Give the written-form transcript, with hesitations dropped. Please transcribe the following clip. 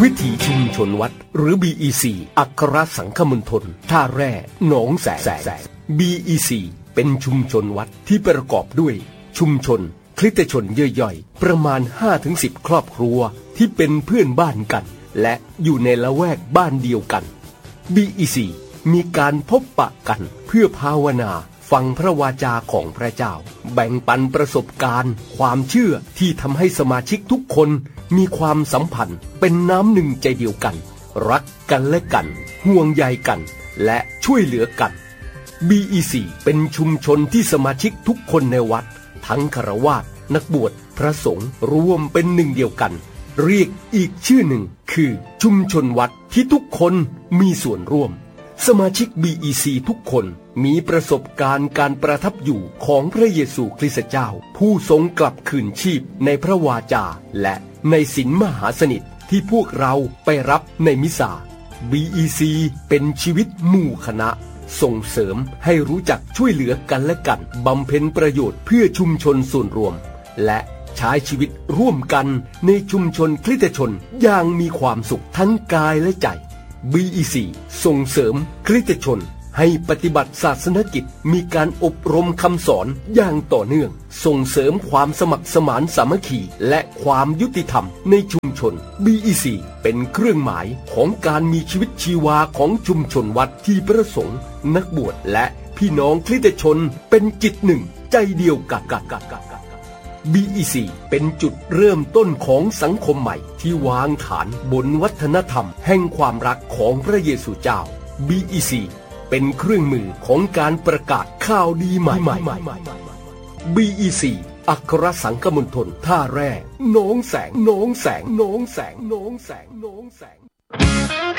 วิถีชุมชนวัดหรือ BEC อัครสังฆมณฑลท่าแร่หนองแสง BEC เป็นชุมชนวัดที่ประกอบด้วยชุมชนคริสตชนย่อยๆประมาณ 5-10 ครอบครัวที่เป็นเพื่อนบ้านกันและอยู่ในละแวกบ้านเดียวกัน BEC มีการพบปะกันเพื่อภาวนาฟังพระวาจาของพระเจ้าแบ่งปันประสบการณ์ความเชื่อที่ทำให้สมาชิกทุกคนมีความสัมพันธ์เป็นน้ำหนึ่งใจเดียวกันรักกันและกันห่วงใยกันและช่วยเหลือกัน BEC เป็นชุมชนที่สมาชิกทุกคนในวัดทั้งฆราวาสนักบวชพระสงฆ์รวมเป็นหนึ่งเดียวกันเรียกอีกชื่อหนึ่งคือชุมชนวัดที่ทุกคนมีส่วนร่วมสมาชิก BEC ทุกคนมีประสบการณ์การประทับอยู่ของพระเยซูคริสต์เจ้าผู้ทรงกลับคืนชีพในพระวาจาและในศีลมหาสนิทที่พวกเราไปรับในมิสา BEC เป็นชีวิตหมู่คณะส่งเสริมให้รู้จักช่วยเหลือกันและกันบำเพ็ญประโยชน์เพื่อชุมชนส่วนรวมและใช้ชีวิตร่วมกันในชุมชนคริสตชนอย่างมีความสุขทั้งกายและใจ BEC ส่งเสริมคริสตชนให้ปฏิบัติศาสนกิจมีการอบรมคำสอนอย่างต่อเนื่องส่งเสริมความสมัครสมานสามัคคีและความยุติธรรมในชุมชน BEC เป็นเครื่องหมายของการมีชีวิตชีวาของชุมชนวัดที่ประสงค์นักบวชและพี่น้องคริสตชนเป็นจิตหนึ่งใจเดียวกันBEC เป็นจุดเริ่มต้นของสังคมใหม่ที่วางฐานบนวัฒนธรรมแห่งความรักของพระเยซูเจ้า BEC เป็นเครื่องมือของการประกาศข่าวดีใหม่ BEC อัครสังฆมณฑลท่าแร่หนองแสง